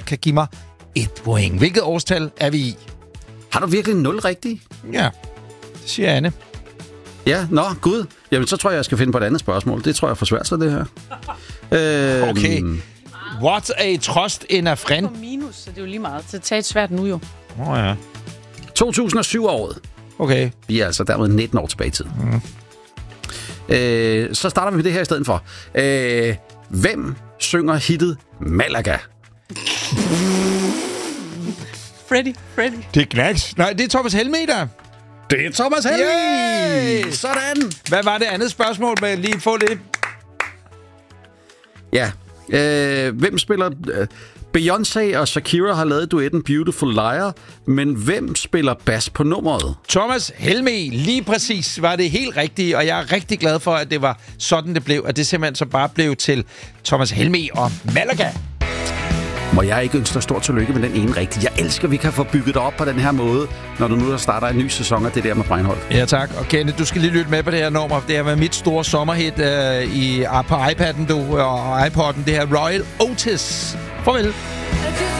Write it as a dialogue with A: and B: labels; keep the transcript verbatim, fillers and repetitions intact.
A: kan give mig et point. Hvilket årstal er vi i?
B: Har du virkelig nul rigtige?
A: Ja, det siger Anne.
B: Ja, nå, gud. Jamen, så tror jeg, jeg skal finde på et andet spørgsmål. Det tror jeg er for svært, så det her. Øh,
A: Okay. What a trust in a friend.
C: På minus, så det er jo lige meget. Så tag et svært nu jo.
A: Åh oh, ja.
B: to tusind og syv-året.
A: Okay.
B: Vi er altså dermed nitten år tilbage i tid. Mm. Øh, så starter vi med det her i stedet for. Øh, hvem synger hittet Malaga?
C: Freddy, Freddy.
A: Det er Knacks. Nej, det er Thomas Helmig, der.
B: Det er Thomas Helmig!
A: Yay!
B: Sådan!
A: Hvad var det andet spørgsmål med lige få lidt?
B: Ja. Øh, hvem spiller... Øh, Beyoncé og Shakira har lavet duetten Beautiful Liar, men hvem spiller bas på nummeret?
A: Thomas Helmig, lige præcis var det helt rigtige, og jeg er rigtig glad for, at det var sådan, det blev, at det simpelthen så bare blev til Thomas Helmig og Malaga.
B: Må jeg ikke ønske dig stort tillykke med den ene rigtige? Jeg elsker, at vi kan få bygget det op på den her måde, når du nu der starter en ny sæson af det der med Breinholt.
A: Ja, tak. Og Kenneth, du skal lige lytte med på det her nummer. Det har været mit store sommerhit øh, i, på iPad'en du, og iPod'en. Det her Royal Otis. Farvel.